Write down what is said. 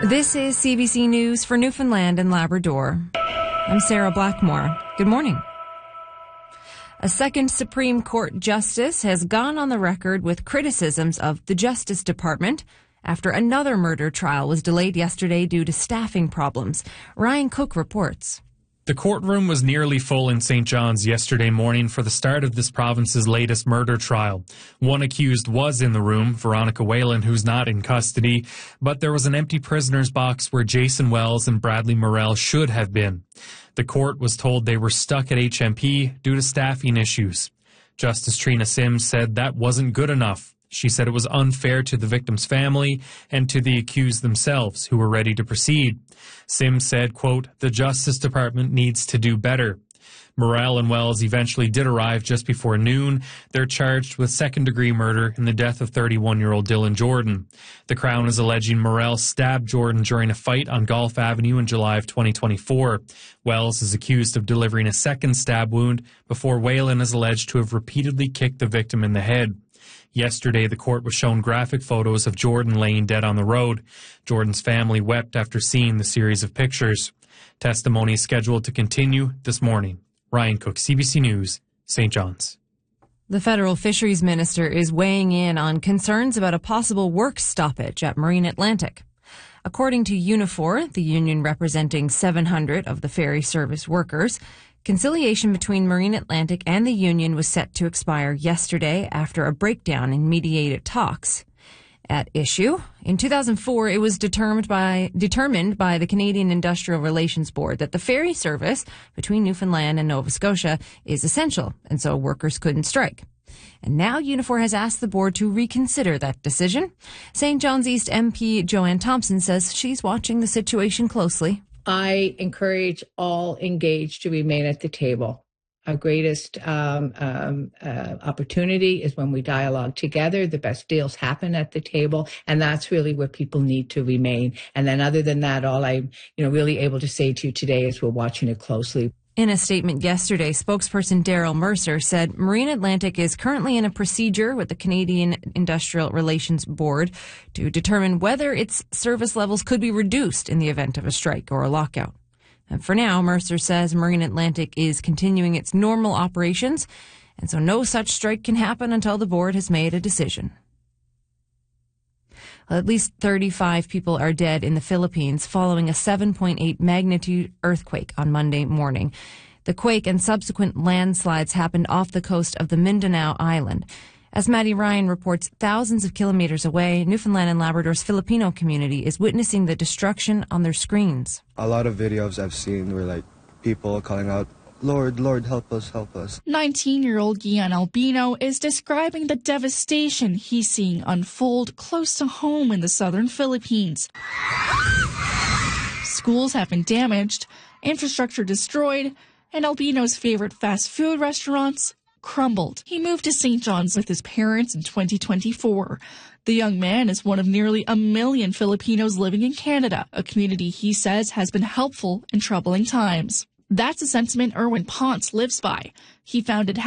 This is CBC News for Newfoundland and Labrador. I'm Sarah Blackmore. Good morning. A second Supreme Court justice has gone on the record with criticisms of the Justice Department after another murder trial was delayed yesterday due to staffing problems. Ryan Cook reports. The courtroom was nearly full in St. John's yesterday morning for the start of this province's latest murder trial. One accused was in the room, Veronica Whalen, who's not in custody, but there was an empty prisoner's box where Jason Wells and Bradley Morrell should have been. The court was told they were stuck at HMP due to staffing issues. Justice Trina Sims said that wasn't good enough. She said it was unfair to the victim's family and to the accused themselves, who were ready to proceed. Sims said, quote, "The Justice Department needs to do better." Morrell and Wells eventually did arrive just before noon. They're charged with second-degree murder in the death of 31-year-old Dylan Jordan. The Crown is alleging Morrell stabbed Jordan during a fight on Golf Avenue in July of 2024. Wells is accused of delivering a second stab wound before Whalen is alleged to have repeatedly kicked the victim in the head. Yesterday, the court was shown graphic photos of Jordan laying dead on the road. Jordan's family wept after seeing the series of pictures. Testimony is scheduled to continue this morning. Ryan Cook, CBC News, St. John's. The federal fisheries minister is weighing in on concerns about a possible work stoppage at Marine Atlantic. According to Unifor, the union representing 700 of the ferry service workers, conciliation between Marine Atlantic and the union was set to expire yesterday after a breakdown in mediated talks. At issue, in 2004, it was determined by the Canadian Industrial Relations Board that the ferry service between Newfoundland and Nova Scotia is essential, and so workers couldn't strike. And now Unifor has asked the board to reconsider that decision. St. John's East MP Joanne Thompson says she's watching the situation closely. I encourage all engaged to remain at the table. Our greatest opportunity is when we dialogue together. The best deals happen at the table, and that's really where people need to remain. And then other than that, all I'm really able to say to you today is we're watching it closely. In a statement yesterday, spokesperson Daryl Mercer said Marine Atlantic is currently in a procedure with the Canadian Industrial Relations Board to determine whether its service levels could be reduced in the event of a strike or a lockout. And for now, Mercer says Marine Atlantic is continuing its normal operations, and so no such strike can happen until the board has made a decision. At least 35 people are dead in the Philippines following a 7.8 magnitude earthquake on Monday morning. The quake and subsequent landslides happened off the coast of the Mindanao Island. As Maddie Ryan reports, thousands of kilometers away, Newfoundland and Labrador's Filipino community is witnessing the destruction on their screens. A lot of videos I've seen were like people calling out, "Lord, Lord, help us, help us." 19-year-old Gian Albino is describing the devastation he's seeing unfold close to home in the southern Philippines. Schools have been damaged, infrastructure destroyed, and Albino's favorite fast food restaurants crumbled. He moved to St. John's with his parents in 2024. The young man is one of nearly 1 million Filipinos living in Canada, a community he says has been helpful in troubling times. That's a sentiment Erwin Ponce lives by. He founded